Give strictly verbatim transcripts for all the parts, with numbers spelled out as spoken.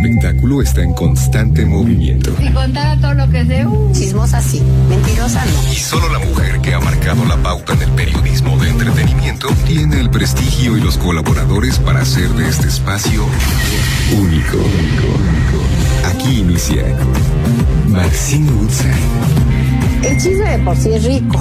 espectáculo está en constante movimiento. Si contara todo lo que sé, uh, chismosa sí, mentirosa no. Y solo la mujer que ha marcado la pauta en el periodismo de entretenimiento tiene el prestigio y los colaboradores para hacer de este espacio único. Aquí inicia Maxine Woodside. El chisme de por sí es rico.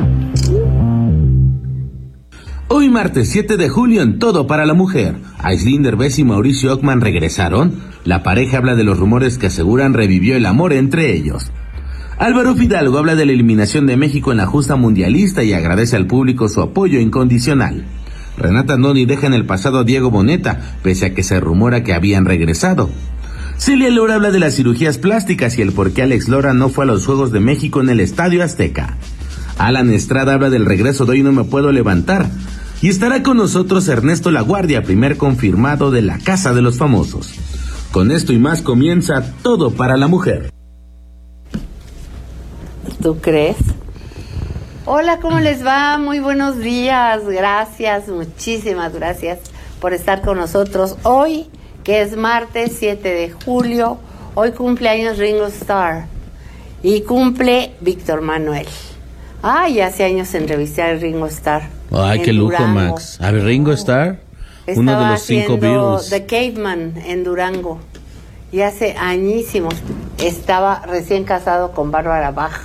Hoy martes siete de julio en Todo para la Mujer. Aislinn Derbez y Mauricio Ockman regresaron. La pareja habla de los rumores que aseguran revivió el amor entre ellos. Álvaro Fidalgo habla de la eliminación de México en la justa mundialista y agradece al público su apoyo incondicional. Renata Andoni deja en el pasado a Diego Boneta, pese a que se rumora que habían regresado. Celia Lora habla de las cirugías plásticas y el por qué Alex Lora no fue a los Juegos de México en el Estadio Azteca. Alan Estrada habla del regreso de Hoy No Me Puedo Levantar. Y estará con nosotros Ernesto Laguardia, primer confirmado de la Casa de los Famosos. Con esto y más comienza Todo para la Mujer. ¿Tú crees? Hola, ¿cómo les va? Muy buenos días, gracias, muchísimas gracias por estar con nosotros hoy, que es martes siete de julio. Hoy cumpleaños Ringo Starr y cumple Víctor Manuel. Ay, hace años entrevisté a Ringo Starr. Ay, qué lujo, Durango. Max. A ver, Ringo Starr, Estaba uno de los cinco Beatles. The Caveman en Durango. Y hace añísimos estaba recién casado con Bárbara Bach.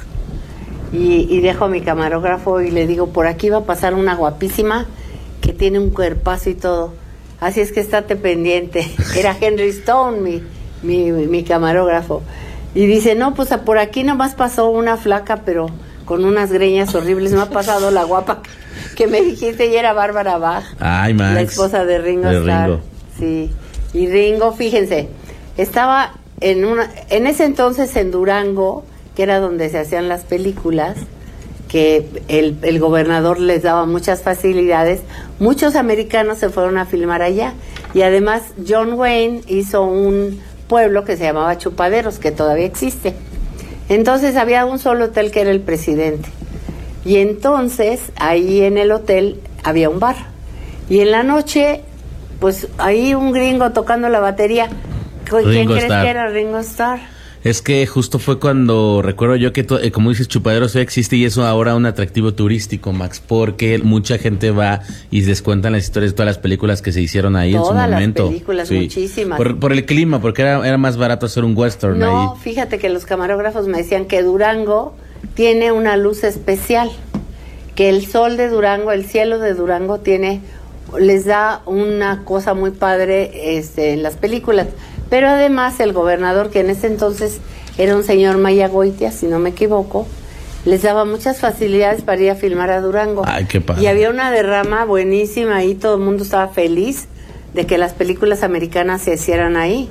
Y, y dejo a mi camarógrafo y le digo, por aquí va a pasar una guapísima que tiene un cuerpazo y todo. Así es que estate pendiente. Era Henry Stone, mi, mi, mi camarógrafo. Y dice, no, pues por aquí nomás pasó una flaca, pero con unas greñas horribles. No ha pasado la guapa que me dijiste, y era Bárbara Bach. Ay, Max. La esposa de Ringo de Starr. Ringo. Sí. Y Ringo, fíjense, estaba en una, en ese entonces en Durango, que era donde se hacían las películas, que el, el gobernador les daba muchas facilidades. Muchos americanos se fueron a filmar allá. Y además John Wayne hizo un pueblo que se llamaba Chupaderos, que todavía existe. Entonces había un solo hotel que era el Presidente. Y entonces ahí en el hotel había un bar. Y en la noche, pues ahí un gringo tocando la batería. ¿Quién Ringo crees Starr. que era? Ringo Starr. Es que justo fue cuando, recuerdo yo que, to, eh, como dices, Chupaderos todavía existe y eso ahora un atractivo turístico, Max, porque mucha gente va y les cuentan las historias de todas las películas que se hicieron ahí Todas en su momento. Todas las películas, sí. Muchísimas. Por, por el clima, porque era, era más barato hacer un western No, ahí. fíjate que los camarógrafos me decían que Durango tiene una luz especial, que el sol de Durango, el cielo de Durango tiene, les da una cosa muy padre este, en las películas. Pero además el gobernador, que en ese entonces era un señor Mayagoitia, si no me equivoco, les daba muchas facilidades para ir a filmar a Durango. Ay, qué padre. Y había una derrama buenísima ahí, todo el mundo estaba feliz de que las películas americanas se hicieran ahí.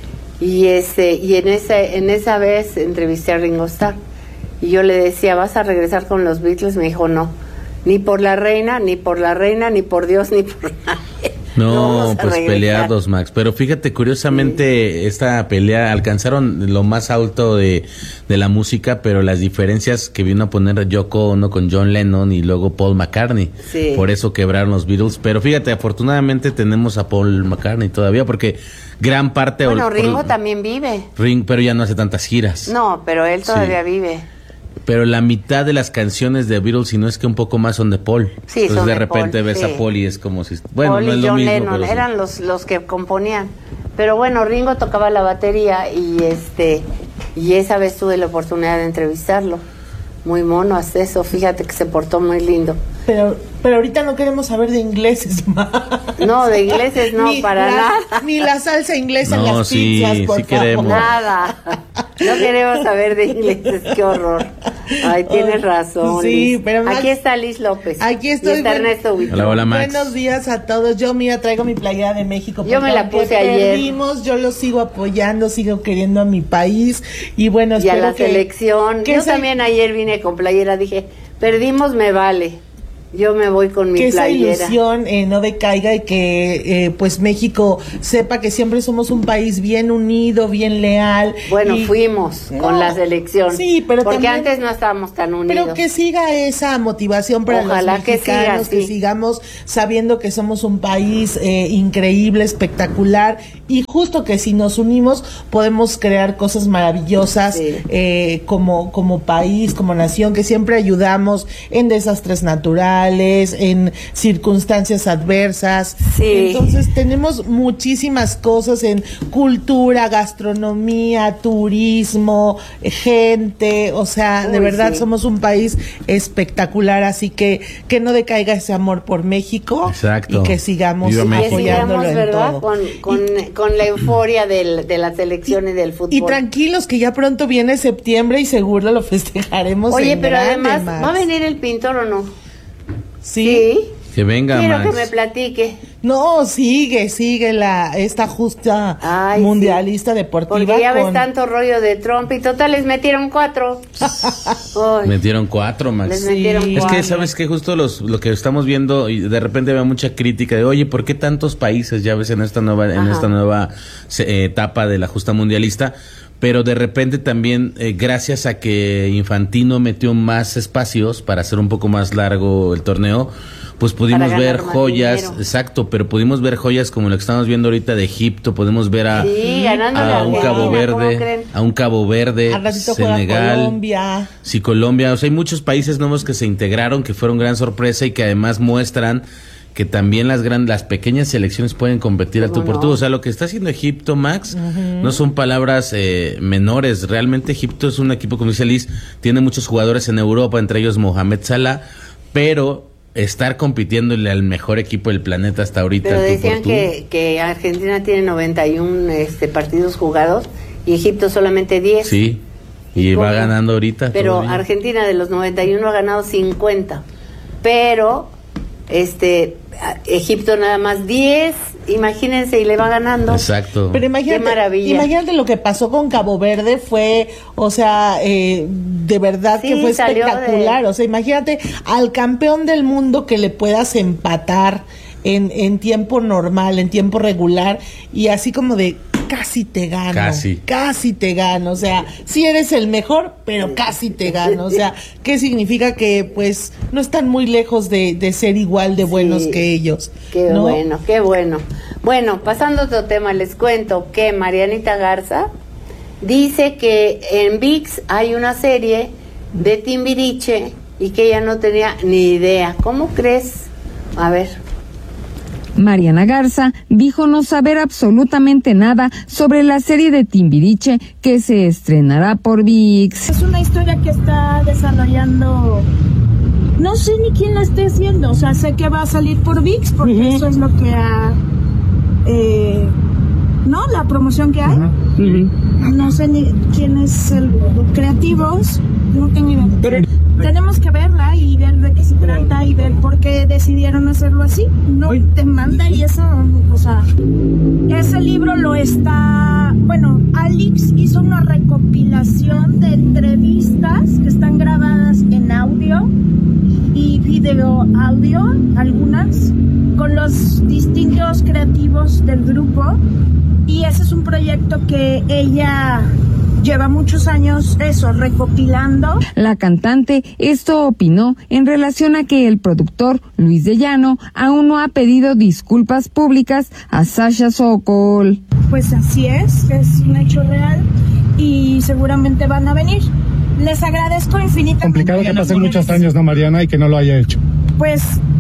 Y ese y en esa en esa vez entrevisté a Ringo Starr y yo le decía, ¿vas a regresar con los Beatles? Me dijo, no, ni por la reina, ni por la reina, ni por Dios, ni por nadie. No, no pues peleados, Max. Pero fíjate, curiosamente, sí. Esta pelea alcanzaron lo más alto de, de la música, pero las diferencias que vino a poner Yoko Ono con John Lennon y luego Paul McCartney. Sí. Por eso quebraron los Beatles. Pero fíjate, afortunadamente tenemos a Paul McCartney todavía, porque gran parte... Bueno, Ringo por, también vive. Ring, pero ya no hace tantas giras. No, pero él todavía sí. vive. Pero la mitad de las canciones de Beatles, si no es que un poco más, son de Paul. Sí, Entonces son de de repente Paul, ves sí. a Paul y es como si... Bueno, Paul no es y lo John mismo, Lennon pero sí. eran los, los que componían. Pero bueno, Ringo tocaba la batería y este y esa vez tuve la oportunidad de entrevistarlo. Muy mono, hace eso, fíjate que se portó muy lindo. Pero pero ahorita no queremos saber de ingleses más. No, de ingleses no, ni para la, nada. Ni la salsa inglesa no, en las sí, pizzas, por sí favor. queremos. Nada. No queremos saber de ingleses, qué horror. Ay, tienes razón. Sí, Liz. pero Max, aquí está Liz López. Aquí estoy. Y está buen, Ernesto Huitrón. Hola, hola, Max. Buenos días a todos. Yo, mira, traigo mi playera de México. Yo me la puse ayer. Perdimos, yo lo sigo apoyando, sigo queriendo a mi país. Y bueno, y espero a la que, selección. Que yo se... también ayer vine con playera, dije, perdimos, me vale. Yo me voy con mi que playera. esa ilusión eh, no decaiga y que eh, pues México sepa que siempre somos un país bien unido, bien leal. Bueno, y... fuimos no, con la selección. Sí, pero porque también, antes no estábamos tan unidos. Pero que siga esa motivación para Ojalá los mexicanos, que, siga, que sí. sigamos sabiendo que somos un país eh, increíble, espectacular y justo que si nos unimos podemos crear cosas maravillosas sí. eh, como como país, como nación, que siempre ayudamos en desastres naturales, en circunstancias adversas. Sí. Entonces tenemos muchísimas cosas en cultura, gastronomía, turismo, gente, o sea, Uy, de verdad sí. somos un país espectacular, así que que no decaiga ese amor por México. Exacto. Y que sigamos Viva México. apoyándolo que sigamos, en ¿verdad? todo. Con, con, y, con la euforia del, de la selección y, y del fútbol. Y tranquilos que ya pronto viene septiembre y seguro lo festejaremos. Oye, en pero grande, además, Max. ¿va a venir el pintor o no? Sí. Que venga, Quiero Max. que me platique. No, sigue, sigue la esta justa Ay, mundialista sí. deportiva. Porque ya ves con... tanto rollo de Trump y total les metieron cuatro. Ay, Metieron cuatro, Max. les metieron Sí. Es cuatro. que, ¿sabes qué? Justo los, lo que estamos viendo, y de repente veo mucha crítica de, oye, ¿por qué tantos países ya ves en esta nueva, en Ajá. esta nueva eh, etapa de la justa mundialista? Pero de repente también, eh, gracias a que Infantino metió más espacios para hacer un poco más largo el torneo, pues pudimos Para ver ganar más joyas, dinero. exacto, pero pudimos ver joyas como lo que estamos viendo ahorita de Egipto, podemos ver a, Sí, ganándole a a un Argentina, Cabo ¿cómo Verde, creen? a un Cabo Verde, Al ratito juega Senegal, Colombia. sí, Colombia, o sea, hay muchos países nuevos que se integraron, que fueron gran sorpresa y que además muestran que también las grandes, las pequeñas selecciones pueden competir a tu ¿Cómo por no? tú. O sea, lo que está haciendo Egipto, Max, uh-huh. no son palabras eh, menores. Realmente Egipto es un equipo, como dice Liz, tiene muchos jugadores en Europa, entre ellos Mohamed Salah, pero estar compitiéndole al mejor equipo del planeta hasta ahorita. Pero tú decían por tú. que, que Argentina tiene noventa y uno este, partidos jugados y Egipto solamente diez. Sí, y ¿Cómo? va ganando ahorita. Pero todavía. Argentina de los noventa y uno ha ganado cincuenta. Pero este Egipto nada más diez, imagínense, y le va ganando. Exacto. Pero imagínate, Qué maravilla. imagínate lo que pasó con Cabo Verde, fue, o sea, eh, de verdad Sí, que fue salió espectacular. de- O sea, imagínate al campeón del mundo que le puedas empatar en, en tiempo normal, en tiempo regular, y así como de casi te gano, Casi. casi te gano, o sea, sí eres el mejor, pero casi te gano, o sea, ¿qué significa? Que pues no están muy lejos de, de ser igual de buenos Sí. que ellos. Qué ¿no? bueno, qué bueno. Bueno, pasando a otro tema, les cuento que Marianita Garza dice que en ViX hay una serie de Timbiriche y que ella no tenía ni idea. ¿Cómo crees? A ver. Mariana Garza dijo no saber absolutamente nada sobre la serie de Timbiriche que se estrenará por ViX. Es una historia que está desarrollando, no sé ni quién la esté haciendo, o sea, sé que va a salir por ViX porque Uh-huh. eso es lo que ha, eh, ¿no? La promoción que hay. Uh-huh. No sé ni quién es el creativos, no tengo idea. Pero- Tenemos que verla y ver de qué se trata y ver por qué decidieron hacerlo así. No te manda y eso, o sea, ese libro lo está, bueno, Alex hizo una recopilación de entrevistas que están grabadas en audio y video audio, algunas, con los distintos creativos del grupo, y ese es un proyecto que ella lleva muchos años, eso, recopilando. La cantante esto opinó en relación a que el productor Luis de Llano aún no ha pedido disculpas públicas a Sasha Sokol. Pues así es, es un hecho real y seguramente van a venir. Les agradezco infinitamente. Complicado que pasen muchos años, ¿no, Mariana? Y que no lo haya hecho. Pues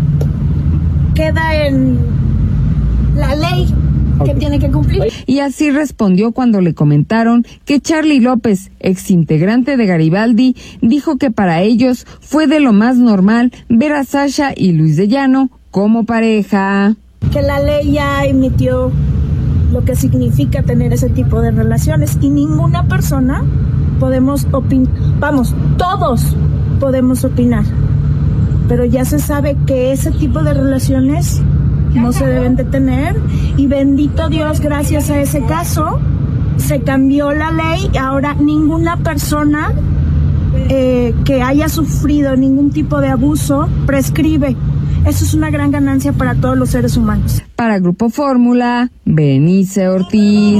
queda en la ley que tiene que cumplir. Y así respondió cuando le comentaron que Charly López, exintegrante de Garibaldi, dijo que para ellos fue de lo más normal ver a Sasha y Luis de Llano como pareja. Que la ley ya emitió lo que significa tener ese tipo de relaciones y ninguna persona podemos opinar, vamos, todos podemos opinar, pero ya se sabe que ese tipo de relaciones no se deben de tener y bendito Dios, gracias a ese caso se cambió la ley y ahora ninguna persona eh, que haya sufrido ningún tipo de abuso, prescribe. Eso es una gran ganancia para todos los seres humanos. Para Grupo Fórmula, Benice Ortiz.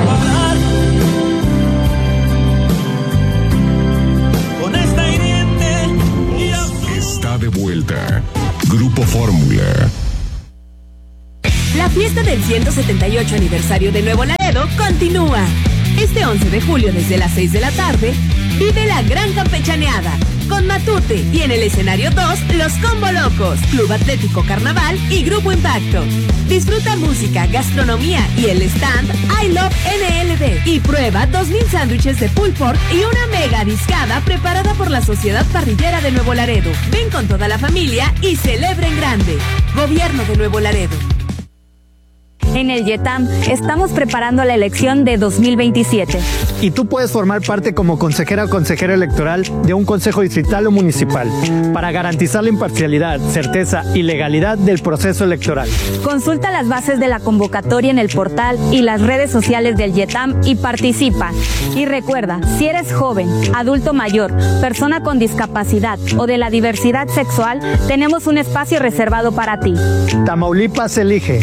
Está de vuelta. Grupo Fórmula. La fiesta del ciento setenta y ocho aniversario de Nuevo Laredo continúa. Este once de julio desde las seis de la tarde, vive la gran campechaneada con Matute y en el escenario dos, los Combo Locos, Club Atlético Carnaval y Grupo Impacto. Disfruta música, gastronomía y el stand I Love N L D y prueba dos mil sándwiches de pulled pork y una mega discada preparada por la Sociedad Parrillera de Nuevo Laredo. Ven con toda la familia y celebra en grande. Gobierno de Nuevo Laredo. En el YETAM estamos preparando la elección de dos mil veintisiete. Y tú puedes formar parte como consejera o consejero electoral de un consejo distrital o municipal para garantizar la imparcialidad, certeza y legalidad del proceso electoral. Consulta las bases de la convocatoria en el portal y las redes sociales del YETAM y participa. Y recuerda, si eres joven, adulto mayor, persona con discapacidad o de la diversidad sexual, tenemos un espacio reservado para ti. Tamaulipas elige.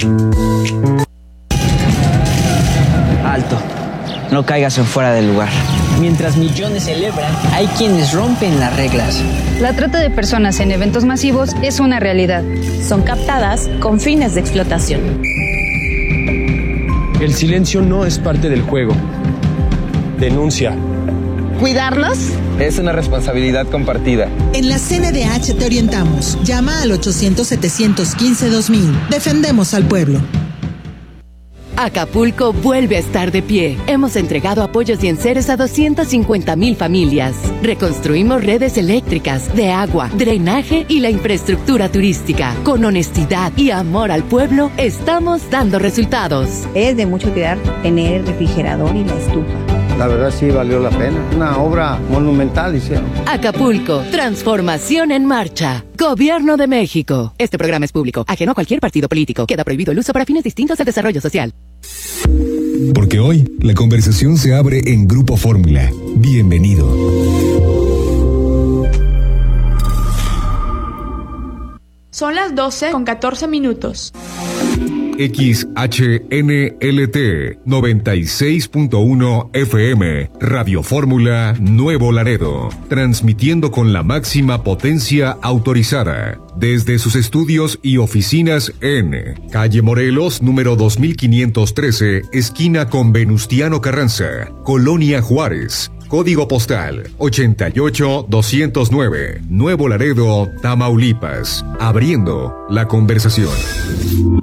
Alto, no caigas en fuera del lugar. Mientras millones celebran, hay quienes rompen las reglas. La trata de personas en eventos masivos es una realidad. Son captadas con fines de explotación. El silencio no es parte del juego. Denuncia. ¿Cuidarnos? Es una responsabilidad compartida. En la C N D H te orientamos. Llama al ochocientos, setecientos quince, dos mil. Defendemos al pueblo. Acapulco vuelve a estar de pie. Hemos entregado apoyos y enseres a doscientas cincuenta mil familias. Reconstruimos redes eléctricas, de agua, drenaje y la infraestructura turística. Con honestidad y amor al pueblo, estamos dando resultados. Es de mucho cuidar tener el refrigerador y la estufa. La verdad sí valió la pena. Una obra monumental hicieron. Acapulco, transformación en marcha. Gobierno de México. Este programa es público, ajeno a cualquier partido político. Queda prohibido el uso para fines distintos al desarrollo social. Porque hoy la conversación se abre en Grupo Fórmula. Bienvenido. Son las doce con catorce minutos. X H N L T noventa y seis punto uno F M, Radio Fórmula Nuevo Laredo, transmitiendo con la máxima potencia autorizada, desde sus estudios y oficinas en Calle Morelos, número dos mil quinientos trece, esquina con Venustiano Carranza, Colonia Juárez. Código postal ochenta y ocho doscientos nueve, Nuevo Laredo, Tamaulipas. Abriendo la conversación.